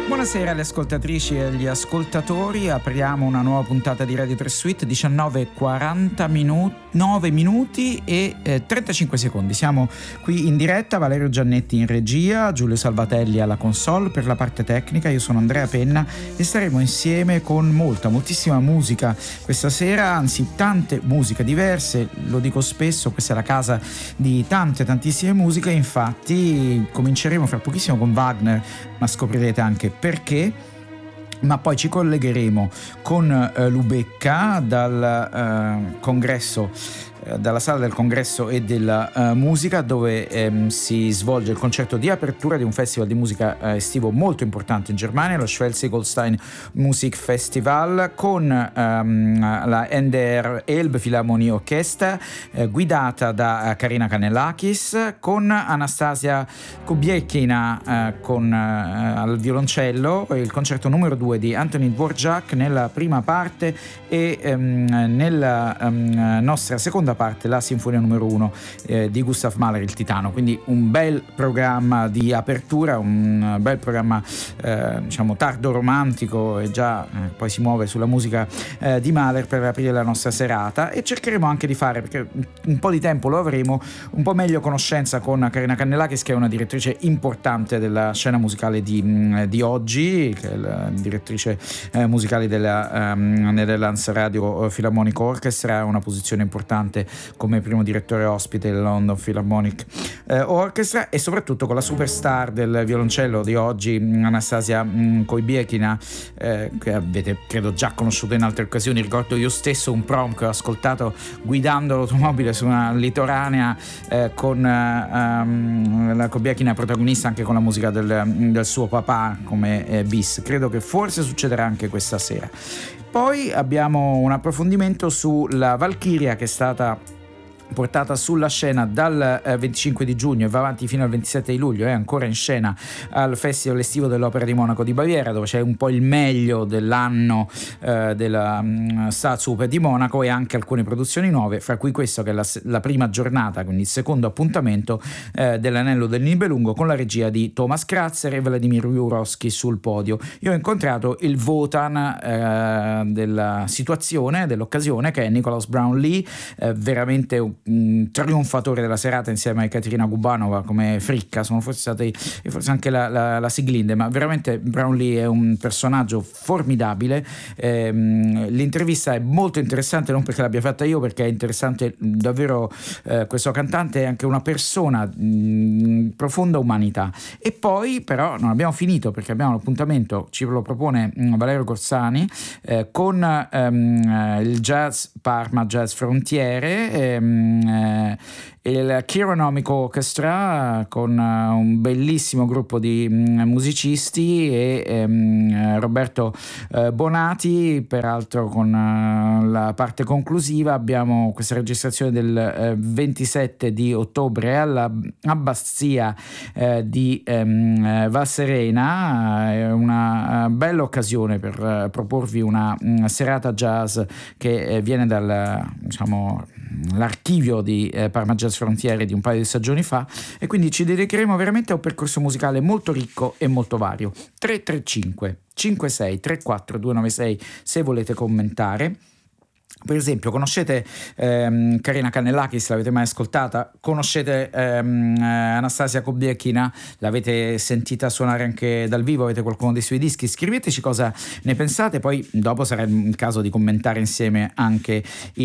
Buonasera alle ascoltatrici e agli ascoltatori, apriamo una nuova puntata di Radio 3 Suite, 19:40 9 minuti e 35 secondi. Siamo qui in diretta, Valerio Giannetti in regia, Giulio Salvatelli alla console per la parte tecnica, io sono Andrea Penna e staremo insieme con moltissima musica questa sera, anzi tante musiche diverse, lo dico spesso, questa è la casa di tantissime musiche, infatti cominceremo fra pochissimo con Wagner, ma scoprirete anche perché. Ma poi ci collegheremo con Lubecca dal congresso, dalla sala del congresso e della musica, dove si svolge il concerto di apertura di un festival di musica estivo molto importante in Germania, lo Schleswig-Holstein Musik Festival, con la NDR Elbphilharmonie Orchestra guidata da Karina Kannellakis, con Anastasia Kubiekina al violoncello, il concerto numero 2 di Antonin Dvorak nella prima parte e nella nostra seconda parte la sinfonia numero 1 di Gustav Mahler, il Titano. Quindi un bel programma di apertura, un bel programma diciamo tardo romantico, e già poi si muove sulla musica di Mahler per aprire la nostra serata, e cercheremo anche di fare, perché un po' di tempo lo avremo, un po' meglio conoscenza con Karina Kannellakis, che è una direttrice importante della scena musicale di oggi, che è la direttrice musicale della Netherlands Radio Philharmonic Orchestra, una posizione importante come primo direttore ospite del London Philharmonic Orchestra, e soprattutto con la superstar del violoncello di oggi, Anastasia Kubiekina, che avete credo già conosciuto in altre occasioni. Ricordo io stesso un prom che ho ascoltato guidando l'automobile su una litoranea con la Kubiekina protagonista anche con la musica del suo papà come bis. Credo che forse succederà anche questa sera. Poi abbiamo un approfondimento sulla Valchiria, che è stata portata sulla scena dal 25 di giugno e va avanti fino al 27 di luglio, è ancora in scena al Festival estivo dell'Opera di Monaco di Baviera, dove c'è un po' il meglio dell'anno della Staatsoper di Monaco, e anche alcune produzioni nuove, fra cui questa che è la prima giornata, quindi il secondo appuntamento dell'Anello del Nibelungo, con la regia di Thomas Kratzer e Vladimir Jurowski sul podio. Io ho incontrato il Wotan della situazione, dell'occasione, che è Nicholas Brownlee, veramente un trionfatore della serata insieme a Ekaterina Gubanova come Fricka, sono forse stati, forse anche la Siglinde, ma veramente Brownlee è un personaggio formidabile. L'intervista è molto interessante, non perché l'abbia fatta io, perché è interessante davvero. Questo cantante è anche una persona profonda umanità. E poi però non abbiamo finito, perché abbiamo l'appuntamento, ci lo propone Valerio Corsani, con il Jazz Parma Jazz Frontiere, il Chironomic Orchestra, con un bellissimo gruppo di musicisti, e Roberto Bonati, peraltro con la parte conclusiva. Abbiamo questa registrazione del 27 di ottobre alla Abbazia di Valserena. È una bella occasione per proporvi una serata jazz che viene dal, diciamo, l'archivio di Parma Jazz Frontiere di un paio di stagioni fa, e quindi ci dedicheremo veramente a un percorso musicale molto ricco e molto vario. 335 56 34 296 se volete commentare. Per esempio, conoscete Karina Kannellakis, l'avete mai ascoltata? Conoscete Anastasia Kubiekina? L'avete sentita suonare anche dal vivo? Avete qualcuno dei suoi dischi? Scriveteci cosa ne pensate, poi dopo sarà il caso di commentare insieme anche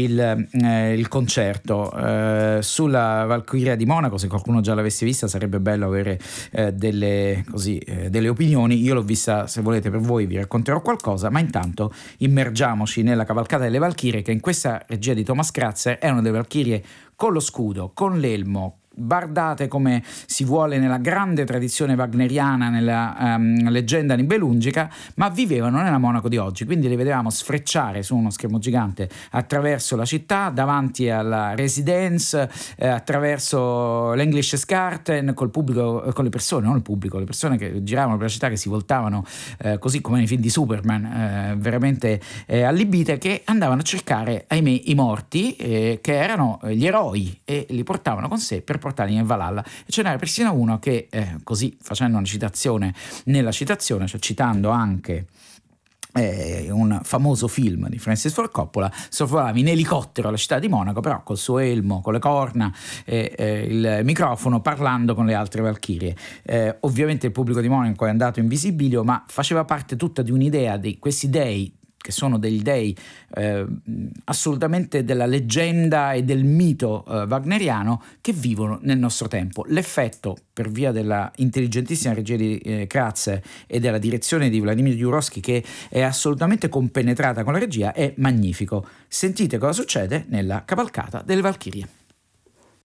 il concerto. Sulla Valchiria di Monaco, se qualcuno già l'avesse vista, sarebbe bello avere delle opinioni. Io l'ho vista, se volete per voi vi racconterò qualcosa, ma intanto immergiamoci nella cavalcata delle Valchirie, che in questa regia di Thomas Kratzer erano delle Valchirie con lo scudo, con l'elmo, bardate come si vuole nella grande tradizione wagneriana, nella leggenda nibelungica, ma vivevano nella Monaco di oggi, quindi le vedevamo sfrecciare su uno schermo gigante attraverso la città, davanti alla Residence, attraverso l'Englisches Garten, col pubblico, con le persone, non il pubblico, le persone che giravano per la città, che si voltavano così come nei film di Superman, veramente allibite, che andavano a cercare, ahimè, i morti, che erano gli eroi, e li portavano con sé per portarli in Valhalla. E ce n'era persino uno che, così facendo una citazione nella citazione, cioè citando anche un famoso film di Francis Ford Coppola, sorvolava in elicottero alla città di Monaco, però col suo elmo, con le corna e il microfono, parlando con le altre valchirie. Ovviamente il pubblico di Monaco è andato in visibilio, ma faceva parte tutta di un'idea di questi dei, che sono degli dei assolutamente della leggenda e del mito wagneriano, che vivono nel nostro tempo. L'effetto, per via della intelligentissima regia di Kratz e della direzione di Vladimir Jurowski, che è assolutamente compenetrata con la regia, è magnifico. Sentite cosa succede nella cavalcata delle Valchirie.